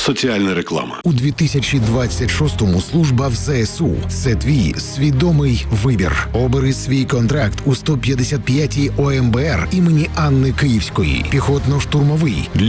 Соціальна реклама. У 2026-му служба в ЗСУ – це твій свідомий вибір. Обери свій контракт у 155-й ОМБР імені Анни Київської. Піхотно-штурмовий,